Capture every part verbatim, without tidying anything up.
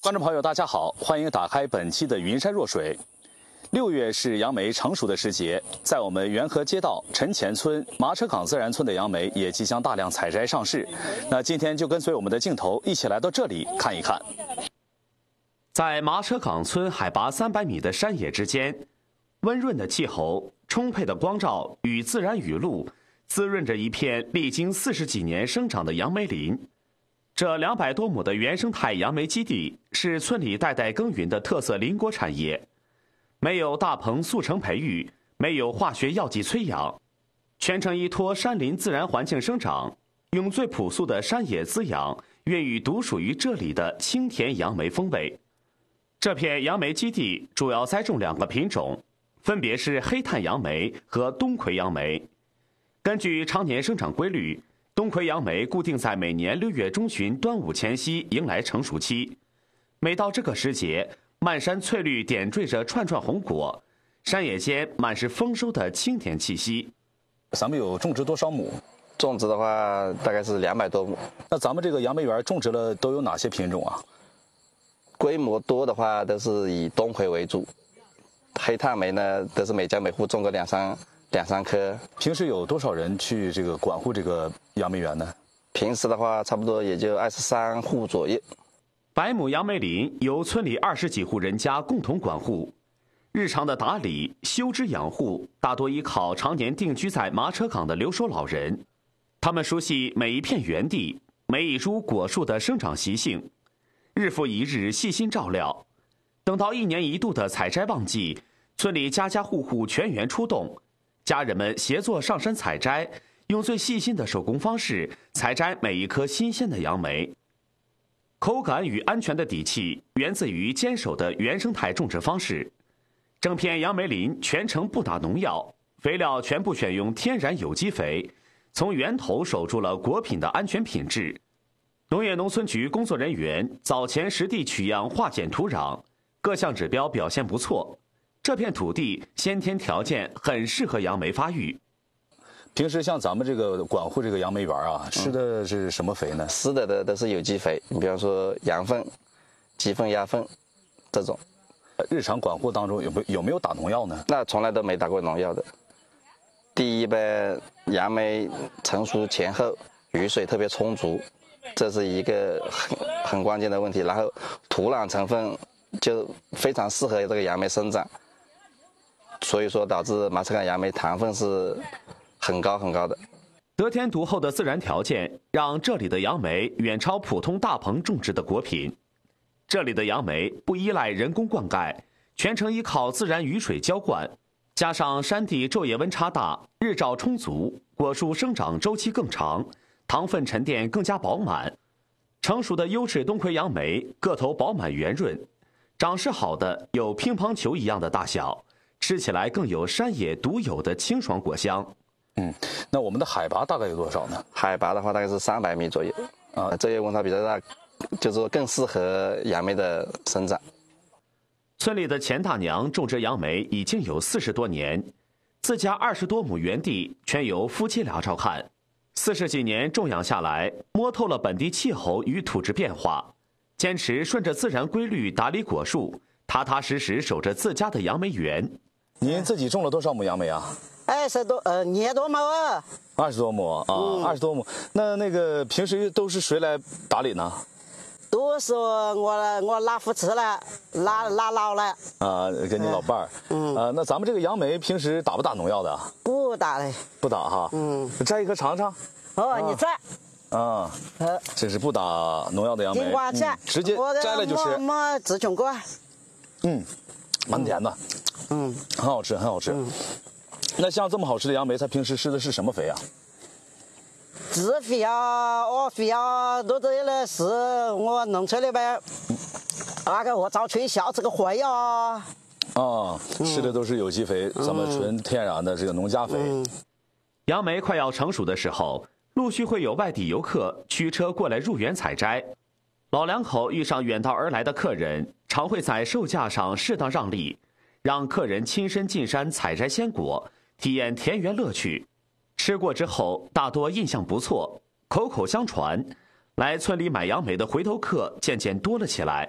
观众朋友，大家好，欢迎打开本期的云山若水。六月是杨梅成熟的时节，在我们元河街道陈前村、麻车岗自然村的杨梅也即将大量采摘上市。那今天就跟随我们的镜头一起来到这里看一看。在麻车岗村海拔三百米的山野之间，温润的气候、充沛的光照与自然雨露，滋润着一片历经四十几年生长的杨梅林。这两百多亩的原生态杨梅基地是村里代代耕耘的特色林果产业，没有大棚速成培育，没有化学药剂催养，全程依托山林自然环境生长，用最朴素的山野滋养，孕育独属于这里的清甜杨梅风味。这片杨梅基地主要栽种两个品种，分别是黑炭杨梅和冬葵杨梅。根据常年生长规律，冬葵杨梅固定在每年六月中旬端午前夕迎来成熟期。每到这个时节，漫山翠绿点缀着串串红果，山野间满是丰收的清甜气息。咱们有种植多少亩？ 种植的话大概是两百多亩。 那咱们这个杨梅园种植了都有哪些品种啊？ 规模多的话都是以冬葵为主，黑炭梅呢都是每家每户种个两三两三棵。 平时有多少人去这个管护这个杨梅园呢？ 平时的话差不多也就二十三户左右。 百亩杨梅林由村里二十几户人家共同管护，日常的打理、修枝养护大多依靠常年定居在麻车岗的留守老人。他们熟悉每一片园地、每一株果树的生长习性，日复一日细心照料。等到一年一度的采摘旺季，村里家家户户全员出动，家人们协作上山采摘，用最细心的手工方式采摘每一颗新鲜的杨梅。口感与安全的底气源自于坚守的原生态种植方式。整片杨梅林全程不打农药，肥料全部选用天然有机肥，从源头守住了果品的安全品质。农业农村局工作人员早前实地取样化检土壤，各项指标表现不错。这片土地先天条件很适合杨梅发育。平时像咱们这个管护这个杨梅园啊，施的是什么肥呢？ 施的的都是有机肥，你比方说羊粪、鸡粪、鸭粪这种。 日常管护当中有没有没有打农药呢？ 那从来都没打过农药的。第一呗，杨梅成熟前后雨水特别充足，这是一个很很关键的问题。然后土壤成分就非常适合这个杨梅生长，所以说导致麻车岗杨梅糖分是很高很高的。 得天独厚的自然条件让这里的杨梅远超普通大棚种植的果品。这里的杨梅不依赖人工灌溉，全程依靠自然雨水浇灌，加上山地昼夜温差大，日照充足，果树生长周期更长，糖分沉淀更加饱满。成熟的优质冬葵杨梅个头饱满圆润，长势好的有乒乓球一样的大小，吃起来更有山野独有的清爽果香。嗯，那我们的海拔大概有多少呢？ 海拔的话大概是三百米左右啊，这些温差比较大，就是说更适合杨梅的生长。 村里的钱大娘种植杨梅已经有四十多年，自家二十多亩园地全由夫妻俩照看。四十几年种养下来，摸透了本地气候与土质变化，坚持顺着自然规律打理果树，踏踏实实守着自家的杨梅园。您自己种了多少亩杨梅啊？ 二十多，呃，二多亩啊。 二十多亩啊，二十多亩。那那个平时都是谁来打理呢？ 都是我我老夫吃了，老老老了。 啊，跟你老伴儿。嗯。啊，那咱们这个杨梅平时打不打农药的？ 不打嘞。 不打哈。嗯。摘一颗尝尝。 哦，你摘。 啊。呃。这是不打农药的杨梅。 金瓜子。 直接摘了就是。 没自种过。 嗯。蛮甜的。嗯。很好吃，很好吃。嗯。那像这么好吃的杨梅，它平时施的是什么肥啊？ 自肥啊，鹅肥啊，都这类是我弄出来呗。那个我早吹小这个灰啊。 啊，施的都是有机肥，咱们纯天然的这个农家肥。嗯、杨梅快要成熟的时候，陆续会有外地游客驱车过来入园采摘。老两口遇上远道而来的客人，常会在售价上适当让利，让客人亲身进山采摘鲜果，体验田园乐趣。吃过之后，大多印象不错，口口相传，来村里买杨梅的回头客渐渐多了起来。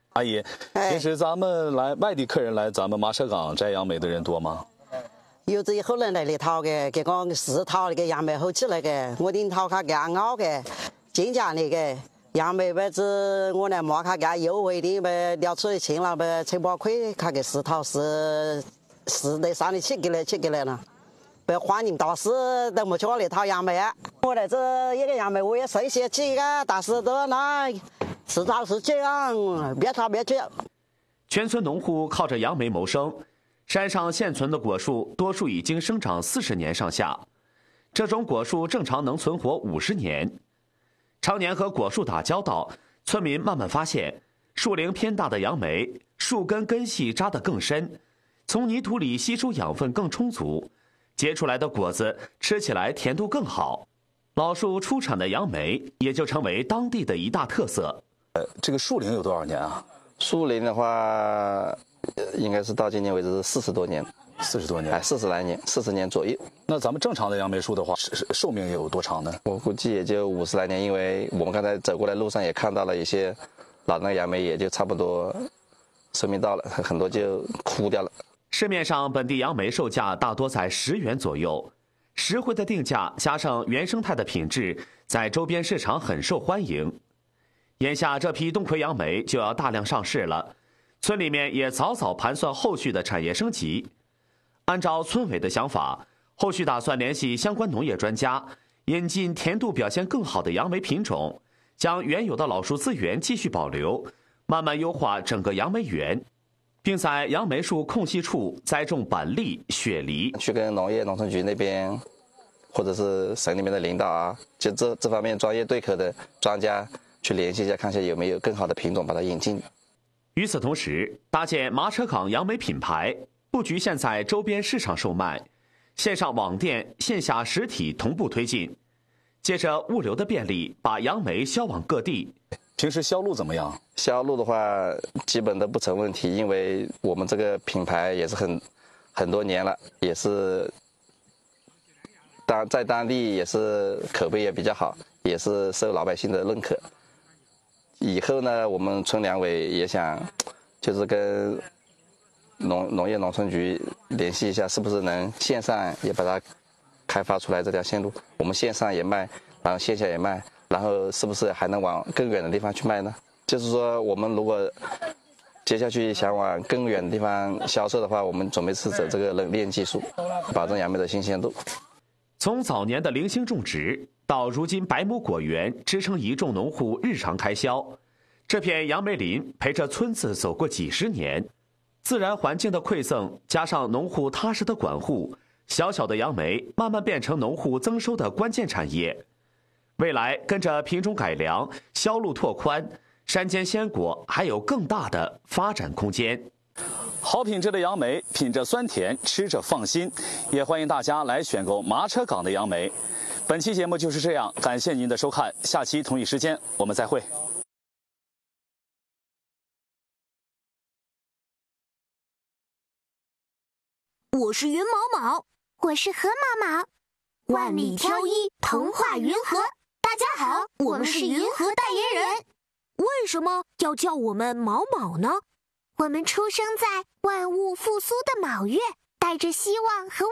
阿姨，平时咱们来外地客人来咱们马车港摘杨梅的人多吗？ 有这以后人来嚟淘嘅，佢講試淘嘅楊梅好起嚟嘅，我哋淘下價拗嘅，真價嚟嘅。楊梅咪只我嚟摸下價優惠啲咪撩出嚟錢啦咪七八塊，佢嘅試淘是是得上嚟起嘅嚟起嘅嚟啦。不要歡迎大師都冇叫我嚟淘楊梅啊！我嚟這一個楊梅我也生些氣個，大師都來試淘是這樣，別淘別去。 全村農戶靠着楊梅謀生。山上現存的果樹多數已經生長四十年上下，這種果樹正常能存活五十年。常年和果樹打交道，村民慢慢發現，樹齡偏大的楊梅，樹根根系扎得更深，從泥土裡吸收養分更充足，結出來的果子吃起來甜度更好。老樹出產的楊梅也就成為當地的一大特色。 呃，這個樹齡有多少年啊？ 樹齡的話，應該是到今年為止是四十多年， 四十多年， 哎，四十來年，四十年左右。 那咱們正常的楊梅樹的話，壽命有多長呢？ 我估計也就五十來年，因為我們剛才走過來路上也看到了一些老的楊梅，也就差不多壽命到了，很多就枯掉了。 市面上本地楊梅售價大多在十元左右，實惠的定價加上原生態的品質，在周邊市場很受歡迎。眼下這批冬葵楊梅就要大量上市了。村里面也早早盤算後續的產業升級。按照村委的想法，後續打算聯繫相關農業專家，引進甜度表現更好的楊梅品種，將原有的老樹資源繼續保留，慢慢優化整個楊梅園，並在楊梅樹空隙處栽種板栗、雪梨。 去跟農業農村局那邊，或者是省裡面的領導啊，就這這方面專業對口的專家去聯繫一下，看一下有沒有更好的品種把它引進。 與此同時，搭建馬車港楊梅品牌，不局限在周邊市場售賣，線上網店、線下實體同步推進，借着物流的便利，把楊梅銷往各地。 平時銷路怎麼樣？ 銷路的話，基本都不成問題，因為我們這個品牌也是很很多年了，也是當在當地也是口碑也比較好，也是受老百姓的認可。以後呢，我們村兩委也想，就是跟農農業農村局聯繫一下，是不是能線上也把它開發出來這條線路？我們線上也賣，然後線下也賣，然後是不是還能往更遠的地方去賣呢？就是說，我們如果接下去想往更遠的地方銷售的話，我們準備是走這個冷鏈技術，保證楊梅的新鮮度。 從早年的零星種植到如今百畝果園支撐一眾農戶日常開銷，這片楊梅林陪着村子走過幾十年，自然環境的饋贈加上農戶踏實的管護，小小的楊梅慢慢變成農戶增收的關鍵產業。未來跟着品種改良、銷路拓寬，山間鮮果還有更大的發展空間。 好品質的楊梅，品着酸甜，吃着放心，也歡迎大家來選購馬車港的楊梅。本期節目就是這樣，感謝您的收看，下期同一時間我們再會。 我是云毛毛， 我是河毛毛， 萬里挑一，童話雲和。大家好，我們是雲和代言人。為什麼要叫我們毛毛呢？ 我們出生在萬物復甦的卯月，帶着希望和